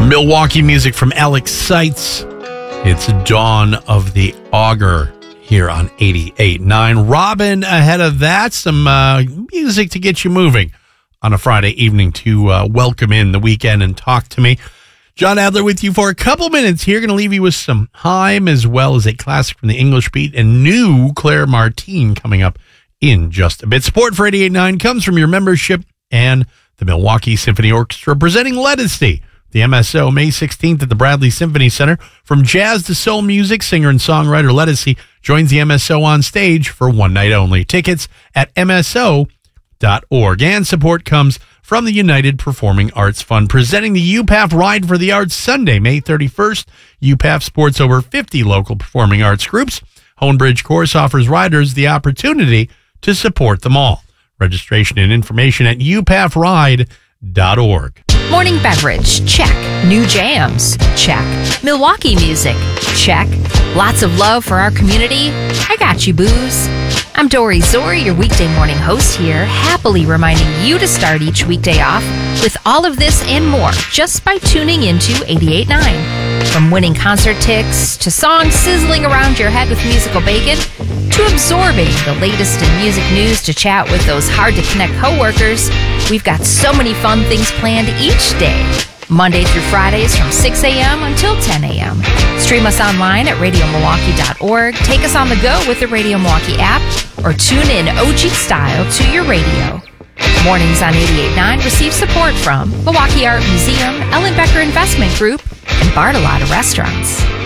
Milwaukee music from Alex Seitz. It's Dawn of the Auger here on 88.9. Robin, ahead of that, some music to get you moving on a Friday evening to welcome in the weekend and talk to me. John Adler with you for a couple minutes here. Going to leave you with some Haim as well as a classic from the English Beat and new Claire Martin coming up in just a bit. Support for 88.9 comes from your membership and the Milwaukee Symphony Orchestra presenting Ledisi, the MSO, May 16th at the Bradley Symphony Center. From jazz to soul music, singer and songwriter Ledisi joins the MSO on stage for one night only. Tickets at MSO.org. And support comes from the United Performing Arts Fund, presenting the UPAF Ride for the Arts Sunday, May 31st. UPAF supports over 50 local performing arts groups. Honebridge Course offers riders the opportunity to support them all. Registration and information at upafride.org. Morning beverage, check. New jams, check. Milwaukee music, check. Lots of love for our community. I got you, booze. I'm Dory Zori, your weekday morning host here, happily reminding you to start each weekday off with all of this and more just by tuning into 88.9. From winning concert tickets to songs sizzling around your head with musical bacon to absorbing the latest in music news to chat with those hard-to-connect coworkers, we've got so many fun things planned each day. Monday through Fridays from 6 a.m. until 10 a.m. Stream us online at radiomilwaukee.org. Take us on the go with the Radio Milwaukee app or tune in OG style to your radio. Mornings on 88.9 receive support from Milwaukee Art Museum, Ellen Becker Investment Group, and Bartolotta Restaurants.